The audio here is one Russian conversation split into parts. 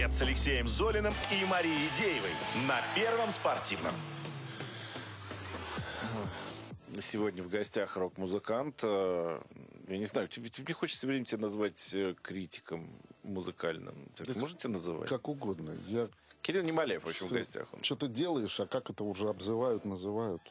«Привет» с Алексеем Золиным и Марией Деевой на Первом спортивном. Сегодня в гостях рок-музыкант. Я не знаю, тебе не хочется время тебя назвать критиком музыкальным? Так можете называть? Как угодно. Кирилл Немоляев, в общем, в гостях. Что ты делаешь, а как это уже обзывают, называют?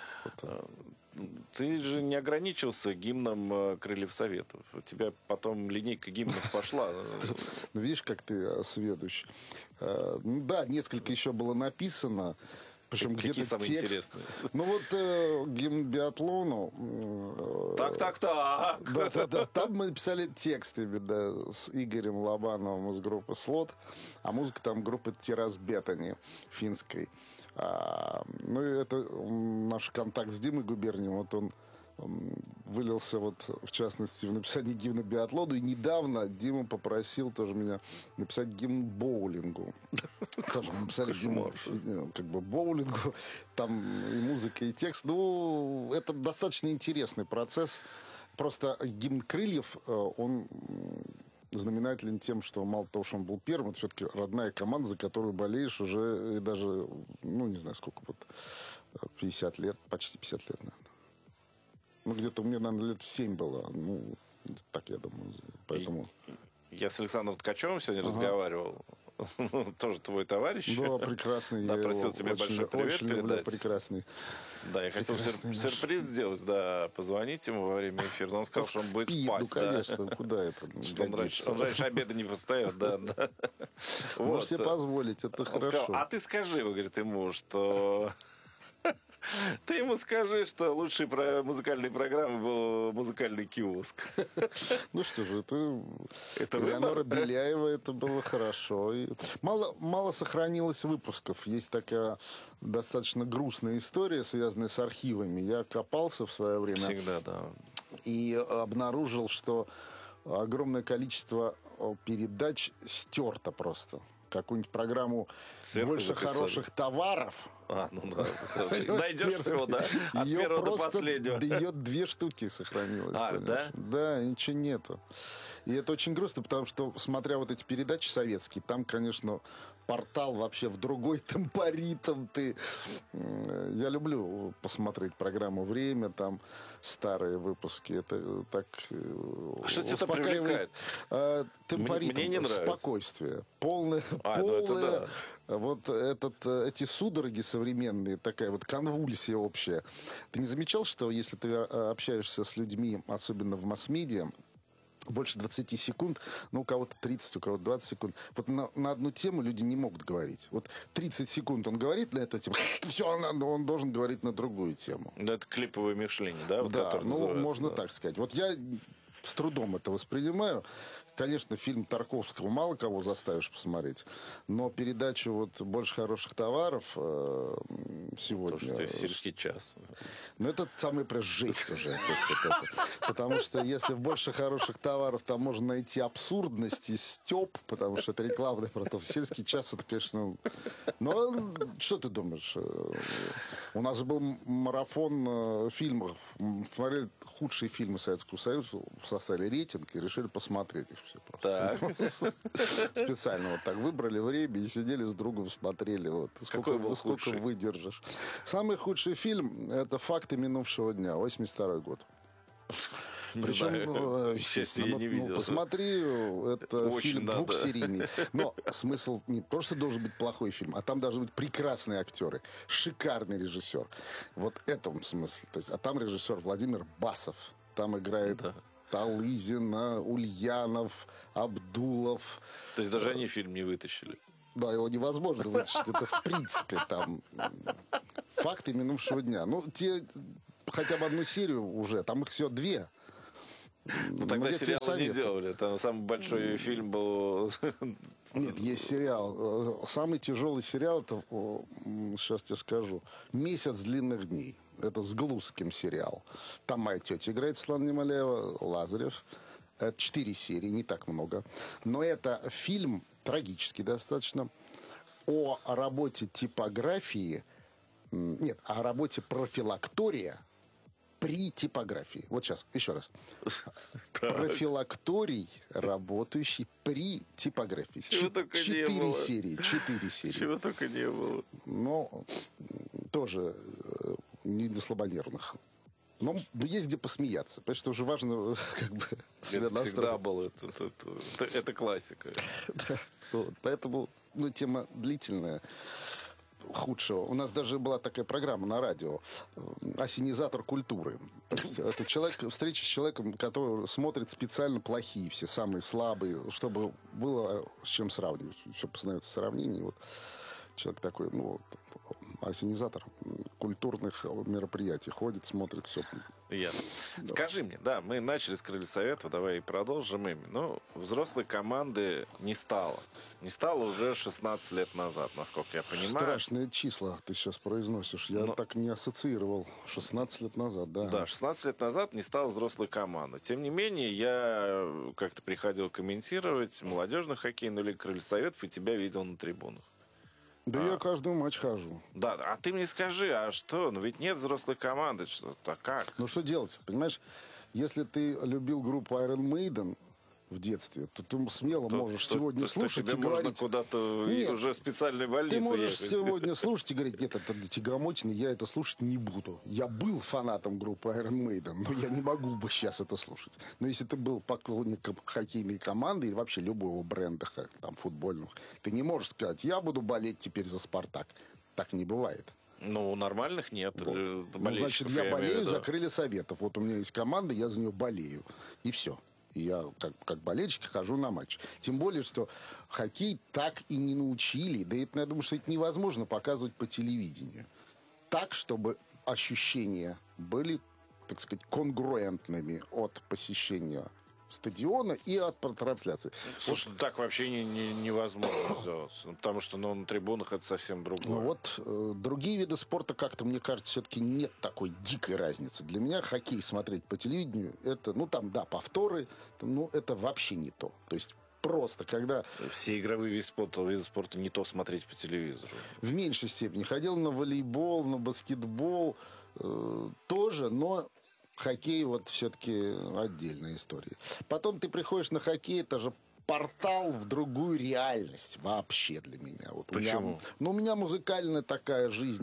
Ты же не ограничился гимном «Крыльев Советов». У тебя потом линейка гимнов пошла. Ну, видишь, как ты сведущ. Да, несколько еще было написано. Причем Какие где-то самые текст. интересные? Ну вот гимн биатлону. Так. Да. Там мы написали текст именно с Игорем Лобановым из группы «Слот», а музыка там группы «Террас Беттани» финской. Ну и это наш контакт с Димой Губернием, вот он вылился вот в частности в написании гимна биатлону. И недавно Дима попросил тоже меня написать гимн боулингу. Тоже мы написали гимн как бы боулингу. Там и музыка, и текст. Ну, это достаточно интересный процесс. Просто гимн «Крыльев», он знаменателен тем, что мало того, что он был первым, это все-таки родная команда, за которую болеешь уже и даже, ну, не знаю, сколько, вот 50 лет, почти 50 лет, наверное. Ну, где-то мне, наверное, лет 7 было. Ну, так я думаю. Поэтому... Я с Александром Ткачевым сегодня разговаривал. Тоже твой товарищ. Да, прекрасный. Да, просил тебе большой привет передать. Прекрасный. Да, я хотел сюрприз сделать, да, позвонить ему во время эфира. Но он сказал, что он будет спать. Ну, конечно, куда это? Он раньше обеда не встает, да. Можешь себе позволить, это хорошо. А ты скажи, говорит ему, что... Ты ему скажи, что лучшей музыкальной программой был музыкальный киоск. Ну что же, это выбор? Леонора Беляева, это было хорошо. И мало сохранилось выпусков. Есть такая достаточно грустная история, связанная с архивами. Я копался в свое время. Всегда, да. И обнаружил, что огромное количество передач стерто просто. Какую-нибудь программу Сверху «Больше записали. Хороших товаров». Ну да. Найдешь всего, да? От Ее первого до просто, последнего. ее 2 штуки сохранилось. Да? Да, ничего нету. И это очень грустно, потому что, смотря вот эти передачи советские, там, конечно, портал вообще в другой темпоритм. Я люблю посмотреть программу «Время», там старые выпуски. Это так Что тебя это успокаивает. привлекает? Темпоритм, Мне не нравится. Спокойствие. Полное. Это да. Вот эти судороги современные, такая вот конвульсия общая. Ты не замечал, что если ты общаешься с людьми, особенно в масс-медиа, больше 20 секунд, ну, у кого-то 30, у кого-то 20 секунд. Вот на одну тему люди не могут говорить. Вот 30 секунд он говорит на эту тему, все, он должен говорить на другую тему. Ну, это клиповое мышление, да? Да, ну, можно так сказать. Вот я с трудом это воспринимаю. Конечно, фильм Тарковского мало кого заставишь посмотреть, но передачу вот «Больше хороших товаров» сегодня... Потому что это сельский час. Ну, это самая прям жесть уже. Потому что если в «Больше хороших товаров» там можно найти абсурдность и стёб, потому что это рекламный продукт. Сельский час, это, конечно... Ну, что ты думаешь? У нас же был марафон фильмов. Смотрели худшие фильмы Советского Союза, составили рейтинг и решили посмотреть их все просто. Специально вот так выбрали время и сидели с другом, смотрели. Вот. Сколько выдержишь. Самый худший фильм — это «Факты минувшего дня», 82-й год. Причем, естественно, я не видел. Посмотри, это очень фильм двухсерийный. Но смысл не то, что должен быть плохой фильм, а там должны быть прекрасные актеры, шикарный режиссер. Вот это смысл. То есть, а там режиссер Владимир Басов. Там играет Талызина, Ульянов, Абдулов. То есть даже они фильм не вытащили. Да, его невозможно вытащить. Это в принципе там «Факты минувшего дня». Ну, те хотя бы одну серию уже, там их всего 2. Ну, тогда сериалы не делали. Там самый большой фильм был... Нет, есть сериал. Самый тяжелый сериал, это, сейчас тебе скажу, «Месяц длинных дней». Это с Глузским сериал. Там моя тетя играет, Светлана Немоляева, Лазарев. 4 серии, не так много. Но это фильм, трагический достаточно, о работе типографии, нет, о работе профилактория при типографии. Вот сейчас, еще раз. Профилакторий, работающий при типографии. Чего только не Четыре было. серии. 4 серии. Чего только не было. Но тоже не для слабонервных. Но есть где посмеяться. Потому что уже важно как бы себя Это всегда настроить. было. Это классика. Вот. Поэтому тема длительная. Худшего. У нас даже была такая программа на радио «Осенизатор культуры». Это встреча с человеком, который смотрит специально плохие, все самые слабые, чтобы было с чем сравнивать. Все познается в сравнении. Вот человек такой, осенизатор культурных мероприятий. Ходит, смотрит все. Ясно. Скажи мне, да, мы начали с Крыльев Советов, давай и продолжим ими. Но взрослой команды не стало. Не стало уже 16 лет назад, насколько я понимаю. Страшные числа ты сейчас произносишь. Я так не ассоциировал. 16 лет назад, да. Да, 16 лет назад не стало взрослой команды. Тем не менее, я как-то приходил комментировать молодежный хоккей, или Крыльев Советов, и тебя видел на трибунах. Да я каждый матч хожу. Да, а ты мне скажи, а что? Ну ведь нет взрослой команды, что-то как? Ну что делать? Понимаешь, если ты любил группу Iron Maiden в детстве, то ты смело можешь сегодня слушать тебе и можно говорить... куда-то Нет, уже в специальной больнице ты можешь ехать. сегодня слушать и говорить: нет, это тягомотина, я это слушать не буду. Я был фанатом группы Iron Maiden, но я не могу бы сейчас это слушать. Но если ты был поклонником хоккейной команды или вообще любого бренда там, футбольного, ты не можешь сказать: я буду болеть теперь за «Спартак». Так не бывает. Ну, у нормальных нет. Вот. Болельщиков, Значит, я имею в болею виду. за Крылья Советов. Вот у меня есть команда, я за нее болею. И все. И я как болельщик хожу на матч. Тем более, что хоккей так и не научили. Да это, я думаю, что это невозможно показывать по телевидению. Так, чтобы ощущения были, так сказать, конгруентными от посещения стадиона и от трансляции. Слушай, так вообще невозможно сделать. Потому что на трибунах это совсем другое. Другие виды спорта, как-то, мне кажется, все-таки нет такой дикой разницы. Для меня хоккей смотреть по телевидению, это, повторы, это вообще не то. То есть просто, когда... Все игровые виды спорта не то смотреть по телевизору. В меньшей степени. Ходил на волейбол, на баскетбол тоже, но... Хоккей все-таки отдельная история. Потом ты приходишь на хоккей, это же портал в другую реальность вообще для меня. Почему? У меня музыкальная такая жизнь,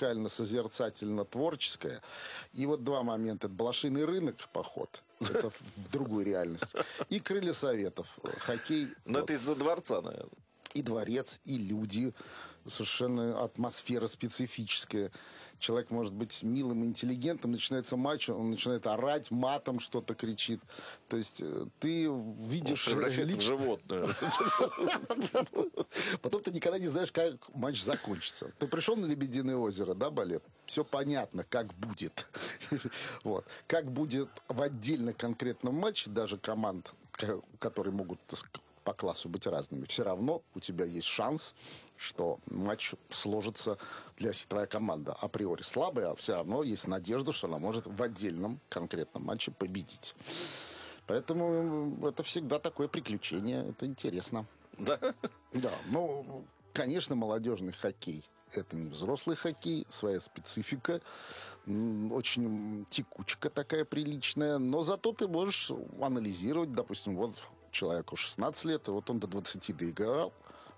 музыкально-созерцательно-творческая. И два момента. Это блошиный рынок, поход. Это в другую реальность. И Крылья Советов. Хоккей. Но это из-за дворца, наверное. И дворец, и люди. Совершенно атмосфера специфическая. Человек может быть милым, интеллигентным, начинается матч, он начинает орать, матом что-то кричит. То есть ты видишь... Он превращается в животное. Потом ты никогда не знаешь, как матч закончится. Ты пришел на Лебединое озеро, да, балет? Все понятно, как будет. Как будет в отдельно конкретном матче, даже команд, которые могут по классу быть разными, все равно у тебя есть шанс, что матч сложится, если твоя команда априори слабая, а все равно есть надежда, что она может в отдельном конкретном матче победить. Поэтому это всегда такое приключение, это интересно. Да? Да, конечно, молодежный хоккей — это не взрослый хоккей, своя специфика, очень текучка такая приличная, но зато ты можешь анализировать, допустим, человеку 16 лет, и он до 20 доиграл,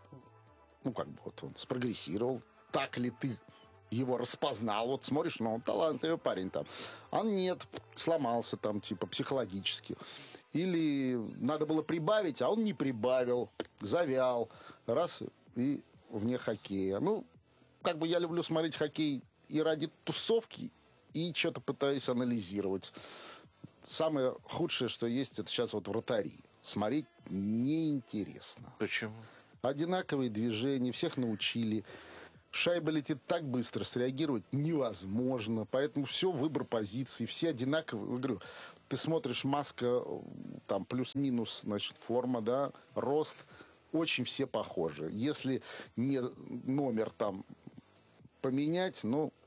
он спрогрессировал. Так ли ты его распознал? Смотришь, он талантливый парень там. А нет, сломался там, психологически. Или надо было прибавить, а он не прибавил, завял. Раз, и вне хоккея. Я люблю смотреть хоккей и ради тусовки, и что-то пытаюсь анализировать. Самое худшее, что есть, это сейчас вратари. Смотреть неинтересно. Почему? Одинаковые движения, всех научили. Шайба летит так быстро, среагировать невозможно. Поэтому все, выбор позиций, все одинаковые. Я говорю, ты смотришь, маска, там плюс-минус, значит, форма, да, рост. Очень все похожи. Если не номер там поменять,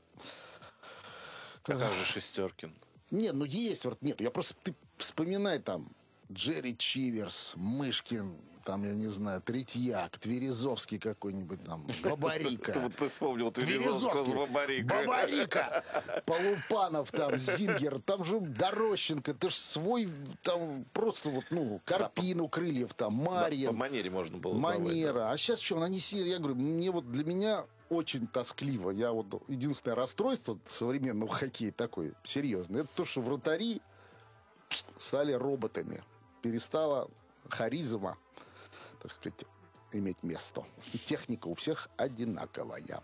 Какая же Шестеркин? Нет, есть. Нет, я просто... Ты вспоминай там Джерри Чиверс, Мышкин, там, я не знаю, Третьяк, Тверезовский какой-нибудь там, Бабарика. Вот ты вспомнил Тверезовского с Бабарика. Бабарика! Полупанов там, Зингер, там же Дорощенко, это ж свой, там просто вот, ну, Карпину, Крыльев там, Марьин. По манере можно было узнавать. Манера. А сейчас что, они сели, я говорю, мне вот для меня очень тоскливо. Я вот единственное расстройство современного хоккея такое серьезное, это то, что вратари стали роботами. Перестала харизма, так сказать, иметь место. И техника у всех одинаковая.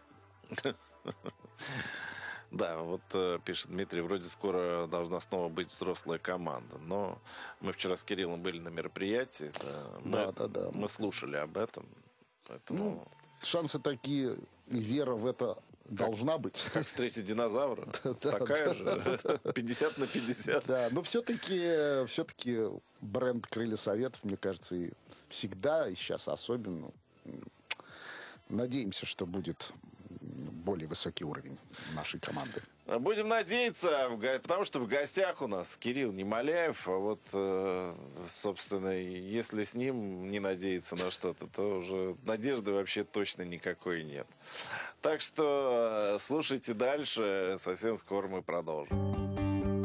Да, вот пишет Дмитрий, вроде скоро должна снова быть взрослая команда. Но мы вчера с Кириллом были на мероприятии. Да. Мы слушали об этом. Поэтому... Ну, шансы такие, и вера в это должна быть. Как встретить динозавра? Такая же. 50 на 50. Да, но все-таки бренд «Крылья Советов», мне кажется, и всегда, и сейчас особенно. Надеемся, что будет более высокий уровень нашей команды. Будем надеяться, потому что в гостях у нас Кирилл Немоляев, а вот, собственно, если с ним не надеяться на что-то, то уже надежды вообще точно никакой нет. Так что слушайте дальше, совсем скоро мы продолжим.